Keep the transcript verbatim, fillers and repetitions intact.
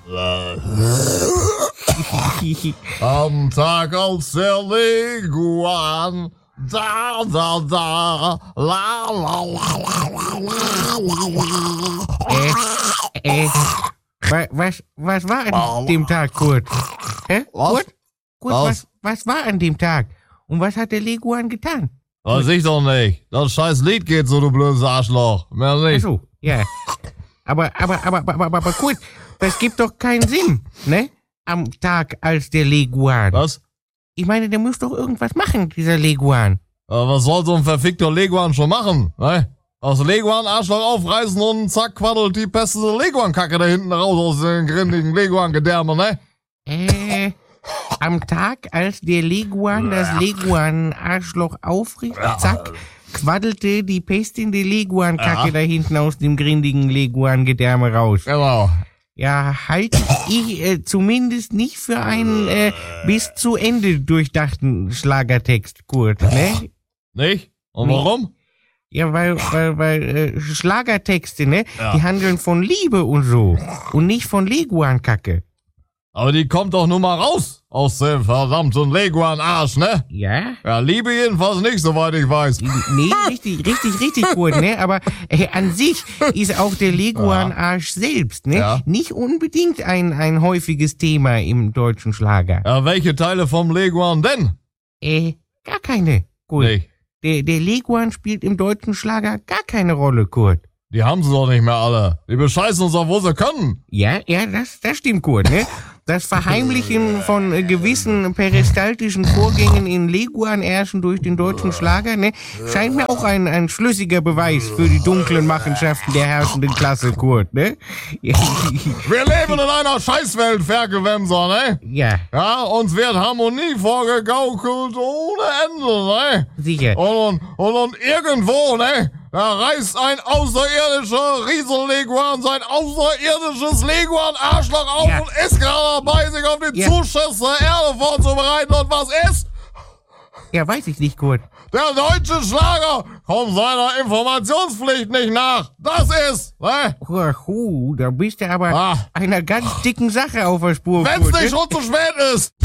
Am Tag als der Leguan, da, da, da, la, la, la, la, la, la, Äh, äh, wa- was, was war an dem Tag, Kurt? Hä? Was? Kurt? Kurt, Was? was, was war an dem Tag? Und was hat der Leguan getan? Weiß ich doch nicht. Das scheiß Lied geht so, du blödes Arschloch. Mehr nicht. Ach so, ja. Aber, aber, aber, aber, aber, aber Kurt, das gibt doch keinen Sinn, ne? Am Tag als der Leguan. Was? Ich meine, der muss doch irgendwas machen, dieser Leguan. Aber was soll so ein verfickter Leguan schon machen, ne? Aus Leguan Arschloch aufreißen und zack, quaddelt die beste Leguan-Kacke da hinten raus aus den grindigen Leguan-Gedärme, ne? Äh, am Tag, als der Leguan das Leguan-Arschloch aufrichtet, zack, quaddelte die Pest in die Leguan-Kacke Ja. da hinten aus dem grindigen Leguan-Gedärme raus. Genau. Ja, halte ich äh, zumindest nicht für einen äh, bis zu Ende durchdachten Schlagertext, Kurt, ne? Nicht? Und Nee. warum? Ja, weil, weil, weil äh, Schlagertexte, ne? Ja. Die handeln von Liebe und so. Und nicht von Leguan-Kacke. Aber die kommt doch nur mal raus aus dem verdammten Leguan-Arsch, ne? Ja? Ja, Liebe jedenfalls nicht, soweit ich weiß. Nee, richtig, richtig, richtig gut, ne? Aber äh, an sich ist auch der Leguan-Arsch selbst, ne? Ja. Nicht unbedingt ein, ein häufiges Thema im deutschen Schlager. Ja, welche Teile vom Leguan denn? Äh, gar keine, Kurt. Nicht. Der, der Leguan spielt im deutschen Schlager gar keine Rolle, Kurt. Die haben sie doch nicht mehr alle. Die bescheißen uns auch, wo sie können. Ja, ja, das, das stimmt, Kurt, ne? Das Verheimlichen von äh, gewissen peristaltischen Vorgängen in Leguan-Ärschen durch den deutschen Schlager, ne, scheint mir auch ein, ein schlüssiger Beweis für die dunklen Machenschaften der herrschenden Klasse, Kurt, ne? Wir leben in einer Scheißwelt, Ferkelwemser, ne? Ja, Ja, uns wird Harmonie vorgegaukelt ohne Ende, ne? sicher. Und, und, und irgendwo, ne? Da reißt ein außerirdischer Riesenleguan sein außerirdisches Leguan-Arschloch auf Ja. und ist gerade dabei, sich auf die Ja. Zuschüsse der Erde vorzubereiten. Und was ist? Ja, weiß ich nicht, Kurt. Der deutsche Schlager kommt seiner Informationspflicht nicht nach. Das ist, ne? Huh, da bist du aber Ah. einer ganz dicken Sache auf der Spur, Wenn's Kurt, ne? nicht schon zu spät ist.